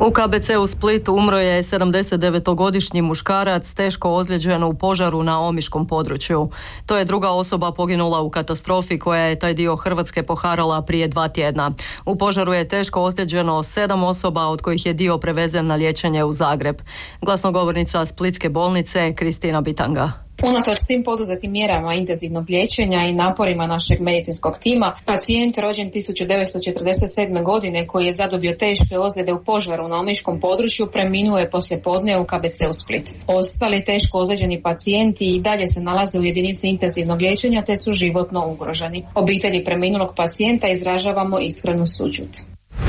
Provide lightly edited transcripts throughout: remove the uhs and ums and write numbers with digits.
U KBC-u Split umro je 79-godišnji muškarac teško ozlijeđen u požaru na omiškom području. To je druga osoba poginula u katastrofi koja je taj dio Hrvatske poharala prije 2 tjedna. U požaru je teško ozlijeđeno 7 osoba, od kojih je dio prevezen na liječenje u Zagreb. Glasnogovornica Splitske bolnice Kristina Bitanga. Unatoč svim poduzetim mjerama intenzivnog liječenja i naporima našeg medicinskog tima, pacijent rođen 1947. godine koji je zadobio teške ozljede u požaru na omiškom području preminuo je poslijepodne u KBC-u Split. Ostali teško ozlijeđeni pacijenti i dalje se nalaze u jedinici intenzivnog liječenja te su životno ugroženi. Obitelji preminulog pacijenta izražavamo iskrenu sućut.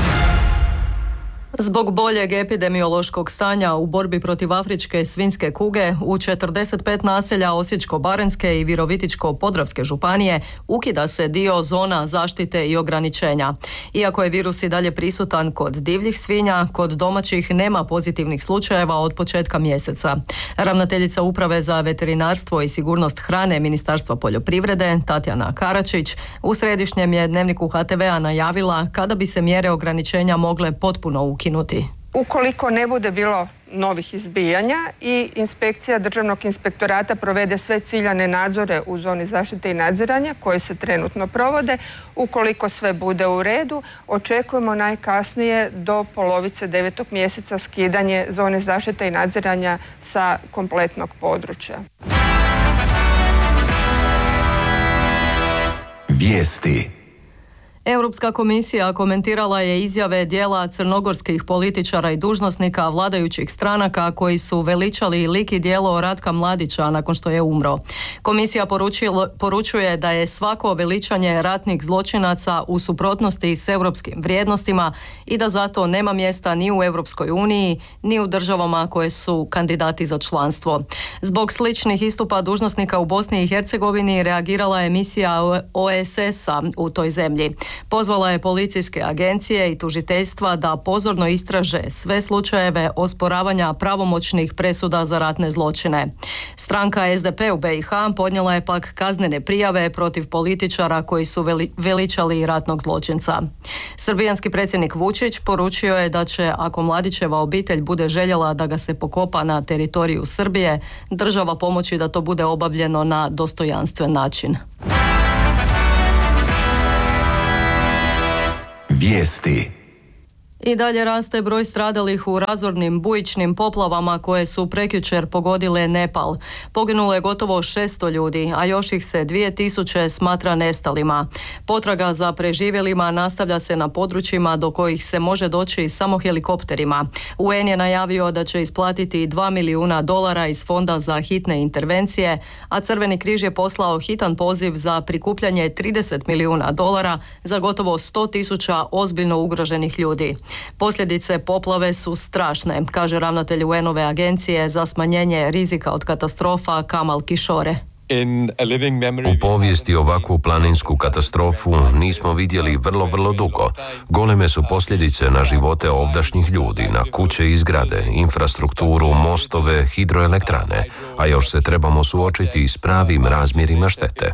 Zbog boljeg epidemiološkog stanja u borbi protiv afričke svinjske kuge u 45 naselja Osječko-baranjske i Virovitičko-podravske županije ukida se dio zona zaštite i ograničenja. Iako je virus i dalje prisutan kod divljih svinja, kod domaćih nema pozitivnih slučajeva od početka mjeseca. Ravnateljica Uprave za veterinarstvo i sigurnost hrane Ministarstva poljoprivrede Tatjana Karačić u središnjem je dnevniku HTV-a najavila kada bi se mjere ograničenja mogle potpuno ukinuti. Ukoliko ne bude bilo novih izbijanja i inspekcija Državnog inspektorata provede sve ciljane nadzore u zoni zaštite i nadziranja koje se trenutno provode, ukoliko sve bude u redu, očekujemo najkasnije do polovice 9. mjeseca skidanje zone zaštite i nadziranja sa kompletnog područja. Vijesti. Europska komisija komentirala je izjave dijela crnogorskih političara i dužnosnika vladajućih stranaka koji su veličali lik i djelo Ratka Mladića nakon što je umro. Komisija poručuje da je svako veličanje ratnih zločinaca u suprotnosti s europskim vrijednostima i da zato nema mjesta ni u Europskoj uniji, ni u državama koje su kandidati za članstvo. Zbog sličnih istupa dužnosnika u Bosni i Hercegovini reagirala je misija OESS-a u toj zemlji. Pozvala je policijske agencije i tužiteljstva da pozorno istraže sve slučajeve osporavanja pravomoćnih presuda za ratne zločine. Stranka SDP u BiH podnijela je pak kaznene prijave protiv političara koji su veličali ratnog zločinca. Srbijanski predsjednik Vučić poručio je da će, ako Mladićeva obitelj bude željela da ga se pokopa na teritoriju Srbije, država pomoći da to bude obavljeno na dostojanstven način. Vijesti. I dalje raste broj stradalih u razornim bujičnim poplavama koje su prekjučer pogodile Nepal. Poginulo je gotovo 600 ljudi, a još ih se 2000 smatra nestalima. Potraga za preživjelima nastavlja se na područjima do kojih se može doći samo helikopterima. UN je najavio da će isplatiti $2 milijuna iz Fonda za hitne intervencije, a Crveni križ je poslao hitan poziv za prikupljanje $30 milijuna za gotovo 100.000 ozbiljno ugroženih ljudi. Posljedice poplave su strašne, kaže ravnatelj UN-ove agencije za smanjenje rizika od katastrofa Kamal Kishore. U povijesti ovakvu planinsku katastrofu nismo vidjeli vrlo dugo. Goleme su posljedice na živote ovdašnjih ljudi, na kuće i zgrade, infrastrukturu, mostove, hidroelektrane, a još se trebamo suočiti s pravim razmjerima štete.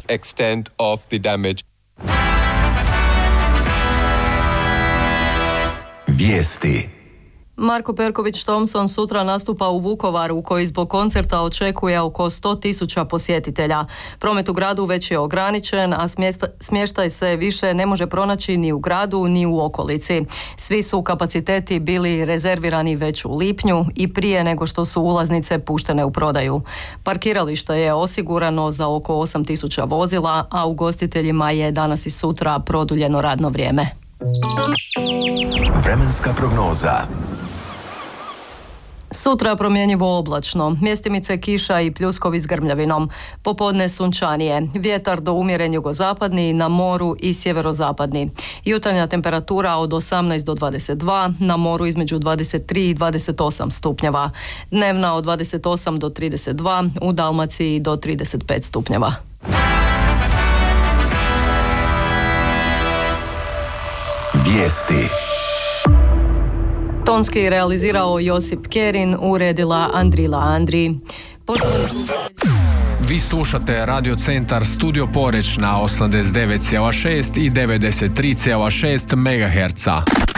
Vijesti. Marko Perković-Thompson sutra nastupa u Vukovaru koji zbog koncerta očekuje oko 100.000 posjetitelja. Promet u gradu već je ograničen, a smještaj se više ne može pronaći ni u gradu ni u okolici. Svi su kapaciteti bili rezervirani već u lipnju i prije nego što su ulaznice puštene u prodaju. Parkiralište je osigurano za oko 8.000 vozila, a ugostiteljima je danas i sutra produljeno radno vrijeme. Vremenska prognoza. Sutra promjenjivo oblačno, mjestimice kiša i pljuskovi s grmljavinom. Popodne sunčanije, vjetar do umjeren jugozapadni, na moru i sjeverozapadni. Jutarnja temperatura od 18 do 22, na moru između 23 i 28 stupnjeva. Dnevna od 28 do 32, u Dalmaciji do 35 stupnjeva. Vijesti. Tonski realizirao Josip Kerin, uredila Andrila Andri. Vi slušate Radio Centar Studio Poreć na 89,6 i 93,6 MHz.